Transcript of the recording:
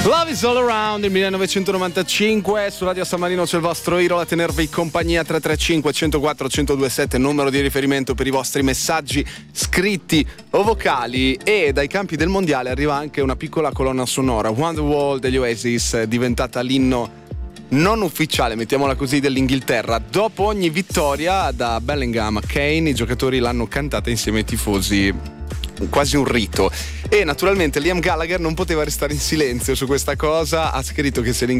Love is all around, il 1995, su Radio San Marino c'è il vostro Hero a tenervi compagnia. 335 104 1027, numero di riferimento per i vostri messaggi scritti o vocali. E dai campi del mondiale arriva anche una piccola colonna sonora, Wonderwall degli Oasis, diventata l'inno non ufficiale, mettiamola così, dell'Inghilterra. Dopo ogni vittoria da Bellingham a Kane, i giocatori l'hanno cantata insieme ai tifosi, quasi un rito. E naturalmente Liam Gallagher non poteva restare in silenzio su questa cosa, ha scritto che se